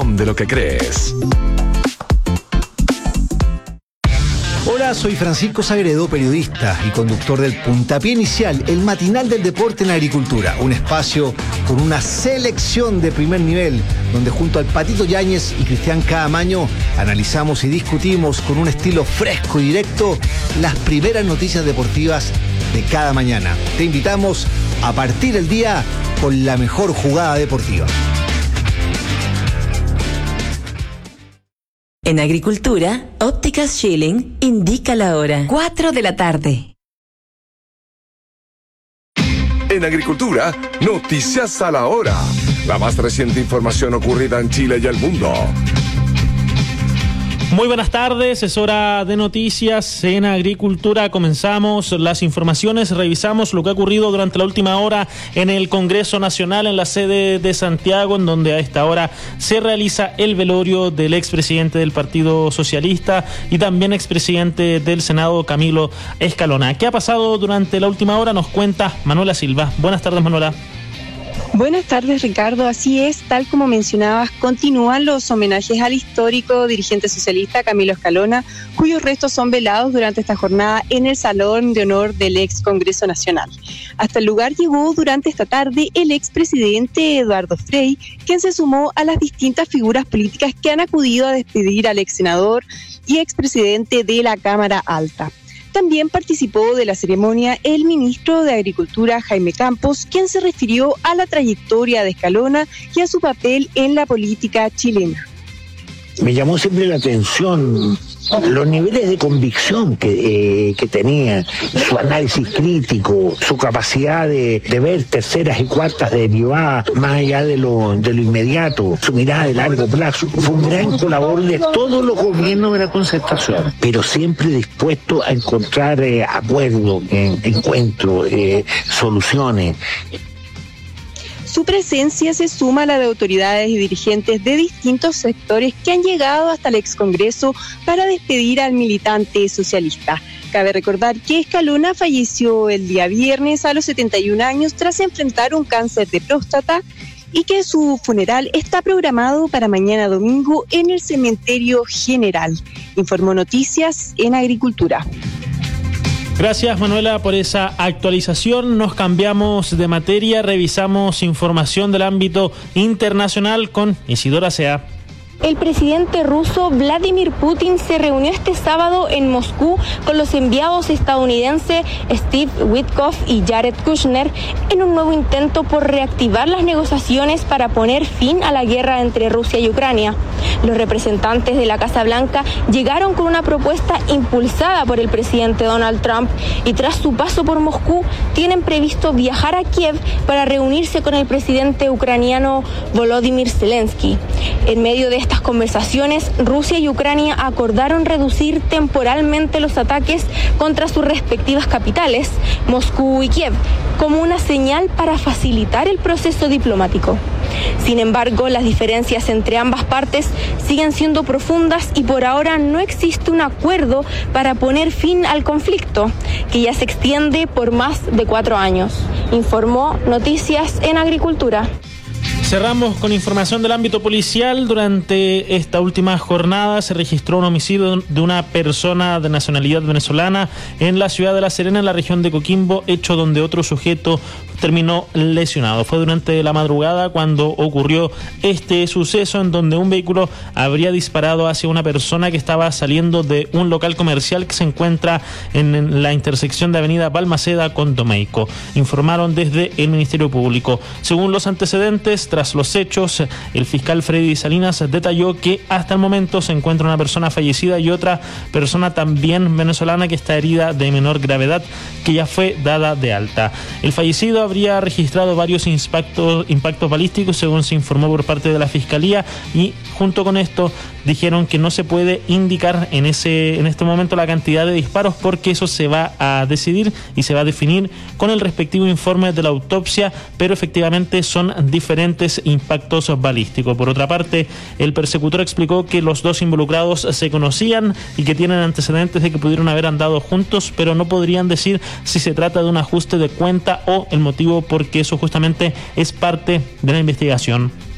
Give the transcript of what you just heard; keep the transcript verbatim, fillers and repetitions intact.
montón de lo que crees. Hola, soy Francisco Sagredo, periodista y conductor del Puntapié Inicial, el matinal del deporte en la agricultura. Un espacio con una selección de primer nivel, donde junto al Patito Yáñez y Cristian Caamaño analizamos y discutimos con un estilo fresco y directo las primeras noticias deportivas de cada mañana. Te invitamos a partir el día con la mejor jugada deportiva. En Agricultura, Ópticas Schilling indica la hora. cuatro de la tarde. En Agricultura, noticias a la hora. La más reciente información ocurrida en Chile y el mundo. Muy buenas tardes, es hora de noticias en Agricultura. Comenzamos las informaciones, revisamos lo que ha ocurrido durante la última hora en el Congreso Nacional, en la sede de Santiago, en donde a esta hora se realiza el velorio del expresidente del Partido Socialista y también expresidente del Senado, Camilo Escalona. ¿Qué ha pasado durante la última hora? Nos cuenta Manuela Silva. Buenas tardes, Manuela. Buenas tardes, Ricardo. Así es, tal como mencionabas, continúan los homenajes al histórico dirigente socialista Camilo Escalona, cuyos restos son velados durante esta jornada en el Salón de Honor del ex Congreso Nacional. Hasta el lugar llegó durante esta tarde el expresidente Eduardo Frei, quien se sumó a las distintas figuras políticas que han acudido a despedir al ex senador y expresidente de la Cámara Alta. También participó de la ceremonia el ministro de Agricultura, Jaime Campos, quien se refirió a la trayectoria de Escalona y a su papel en la política chilena. Me llamó siempre la atención los niveles de convicción que, eh, que tenía, su análisis crítico, su capacidad de, de ver terceras y cuartas derivadas más allá de lo, de lo inmediato, su mirada de largo plazo. Fue un gran colaborador de todos los gobiernos de la Concertación, pero siempre dispuesto a encontrar eh, acuerdos, eh, encuentros, eh, soluciones. Su presencia se suma a la de autoridades y dirigentes de distintos sectores que han llegado hasta el excongreso para despedir al militante socialista. Cabe recordar que Escalona falleció el día viernes a los setenta y un años tras enfrentar un cáncer de próstata y que su funeral está programado para mañana domingo en el Cementerio General. Informó Noticias en Agricultura. Gracias, Manuela, por esa actualización. Nos cambiamos de materia, revisamos información del ámbito internacional con Isidora Sea. El presidente ruso Vladimir Putin se reunió este sábado en Moscú con los enviados estadounidenses Steve Witkoff y Jared Kushner en un nuevo intento por reactivar las negociaciones para poner fin a la guerra entre Rusia y Ucrania. Los representantes de la Casa Blanca llegaron con una propuesta impulsada por el presidente Donald Trump y tras su paso por Moscú tienen previsto viajar a Kiev para reunirse con el presidente ucraniano Volodymyr Zelensky. En medio de estas conversaciones, Rusia y Ucrania acordaron reducir temporalmente los ataques contra sus respectivas capitales, Moscú y Kiev, como una señal para facilitar el proceso diplomático. Sin embargo, las diferencias entre ambas partes siguen siendo profundas y por ahora no existe un acuerdo para poner fin al conflicto, que ya se extiende por más de cuatro años. Informó Noticias en Agricultura. Cerramos con información del ámbito policial. Durante esta última jornada se registró un homicidio de una persona de nacionalidad venezolana en la ciudad de La Serena, en la región de Coquimbo, hecho donde otro sujeto terminó lesionado. Fue durante la madrugada cuando ocurrió este suceso, en donde un vehículo habría disparado hacia una persona que estaba saliendo de un local comercial que se encuentra en la intersección de avenida Balmaceda con Domeico. Informaron desde el Ministerio Público. Según los antecedentes, tras los hechos, el fiscal Freddy Salinas detalló que hasta el momento se encuentra una persona fallecida y otra persona también venezolana que está herida de menor gravedad, que ya fue dada de alta. El fallecido habría registrado varios impactos, impactos balísticos, según se informó por parte de la Fiscalía, y junto con esto dijeron que no se puede indicar en ese en este momento la cantidad de disparos, porque eso se va a decidir y se va a definir con el respectivo informe de la autopsia, pero efectivamente son diferentes impactos balísticos. Por otra parte, el persecutor explicó que los dos involucrados se conocían y que tienen antecedentes de que pudieron haber andado juntos, pero no podrían decir si se trata de un ajuste de cuenta o el motivo, porque eso justamente es parte de la investigación.